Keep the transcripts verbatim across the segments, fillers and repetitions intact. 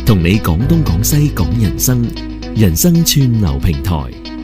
同你講東講西講人生，人生串流平台。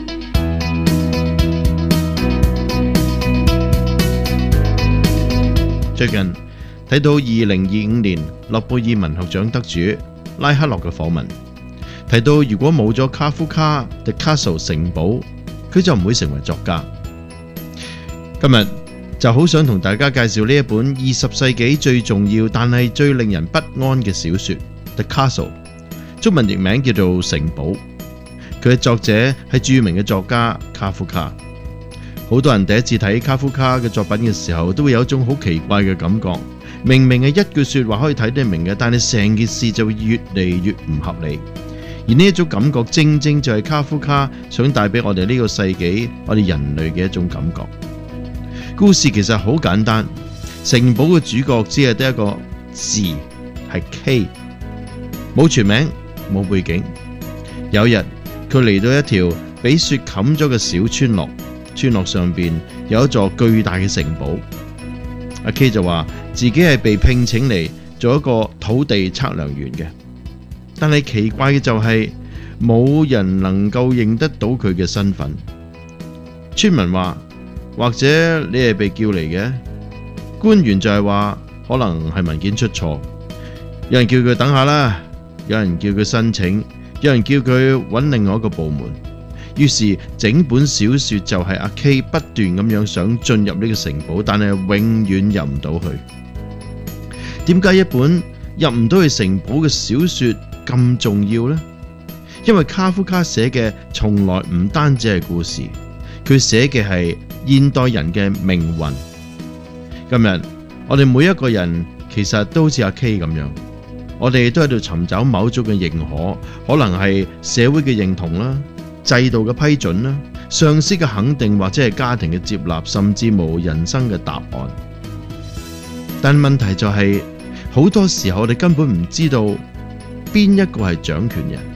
最近睇到二零二五年諾貝爾文學獎得主拉克洛嘅訪問，提到如果冇咗卡夫卡《The Castle》城堡，佢就唔會成為作家。今日就好想同大家介紹呢一本二十世紀最重要但係最令人不安嘅小說《The Castle》，中文譯名叫做《城堡》。佢嘅作者係著名嘅作家卡夫卡。好多人第一次睇卡夫卡嘅作品嘅時候，都會有一種好奇怪嘅感覺。明明係一句說話可以睇得明嘅，但係成件事就會越嚟越唔合理。而呢一種感覺，正正就係卡夫卡想帶俾我哋呢個世紀我哋人類嘅一種感覺。故事其實好簡單，城堡嘅主角只係得一個字，係 K， 冇全名，冇背景。有日佢嚟到一條俾雪冚咗嘅小村落，村落上邊有一座巨大嘅城堡。阿 K 就話自己係被聘請嚟做一個土地測量員嘅，但係奇怪嘅就係冇人能夠認得到佢嘅身份。村民話，或者你係被叫嚟嘅。官員就係話可能係文件出錯。有人叫佢等下啦，有人叫佢申請，有人叫佢揾另外一個部門。於是整本小說就係阿 K 不斷咁樣想進入呢個城堡，但係永遠入唔到去。點解一本入唔到去城堡嘅小說咁重要呢？因為卡夫卡寫嘅從來唔單止係故事，佢寫嘅係現代人嘅命運。今日我哋每一個人其實都好似阿 K 咁樣，我哋都喺度尋找某種嘅認可，可能係社會嘅認同啦、制度嘅批准啦、上司嘅肯定，或者係家庭嘅接納，甚至冇人生嘅答案。但問題就係，好多時候我哋根本唔知道邊一個係掌權人。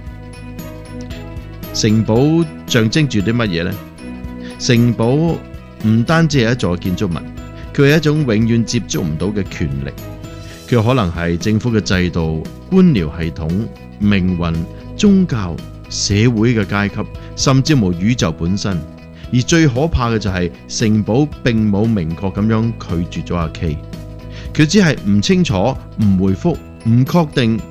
城堡象徵住啲乜嘢呢？城堡唔單止係一座建築物，佢係一種永遠接觸唔到嘅權力。佢可能係政府嘅制度、官僚系統、命運、宗教、社會嘅階級，甚至乎宇宙本身。而最可怕嘅就係城堡並冇明確咁樣拒絕咗阿 K， 佢只係唔清楚、唔回覆、唔確定